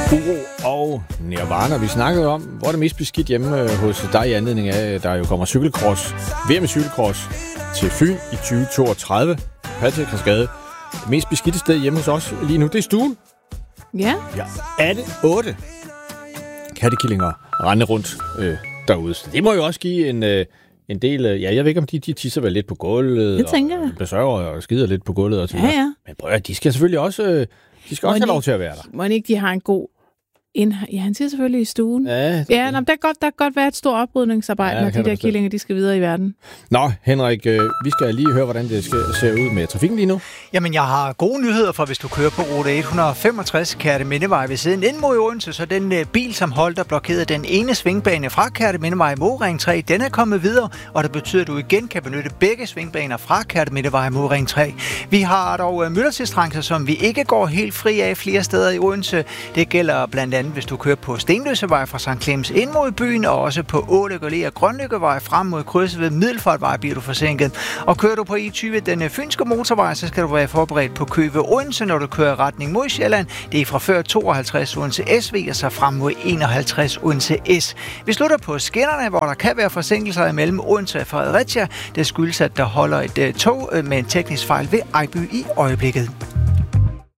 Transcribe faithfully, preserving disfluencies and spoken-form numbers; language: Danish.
Uro og Nirvana. Vi snakkede om, hvor er det mest beskidt hjemme hos dig i anledning af, at der jo kommer cykelcross, V M i cykelcross til Fyn i tyve toogtredive. Patrick har skrevet, det mest beskidte sted hjemme hos os lige nu, det er stuen. Ja. Ja, er det otte kattekillinger rende rundt øh, derude. Så det må jo også give en, øh, en del... Øh, ja, jeg ved ikke, om de, de tisser vel lidt på gulvet. Det tænker jeg. Og besørger og skider lidt på gulvet og så videre. Ja, ja. Men prøv at, de skal selvfølgelig også... Øh, de skal Må også have de- lov til at være der. Må ikke, de har en god... Ind... Ja, han siger selvfølgelig i stuen. Ja, det, Ja, nå, der, kan godt, der kan godt være et stort oprydningsarbejde, Ja, når det kan de der der bestemt. killinger, de skal videre i verden. Nå, Henrik, øh, vi skal lige høre, hvordan det skal, ser ud med trafikken lige nu. Jamen, jeg har gode nyheder for, hvis du kører på rute et hundrede og femogtres Kærtemindevej ved siden ind mod Odense, så den øh, bil, som holdt der blokerede den ene svingbane fra Kærtemindevej mod Ring tre, den er kommet videre, og det betyder, at du igen kan benytte begge svingbaner fra Kærtemindevej mod Ring tre. Vi har dog øh, myldretidstrængsler, som vi ikke går helt fri af flere steder i Odense. Det gælder blandt andet, hvis du kører på Stenløsevej fra Sankt Clemens ind mod byen, og også på Ålykke Allé og Grønlykkevej frem mod krydset ved Middelfartvej bliver du forsinket. Og kører du på E tyve, den fynske motorvej, så skal du være forberedt på kø ved Odense, når du kører retning mod Sjælland. Det er fra før tooghalvtreds Odense S V og så frem mod enoghalvtreds Odense S. Vi slutter på skinnerne, hvor der kan være forsinkelser imellem Odense og Fredericia. Det skyldes, at der holder et uh, tog uh, med en teknisk fejl ved Ejby i øjeblikket.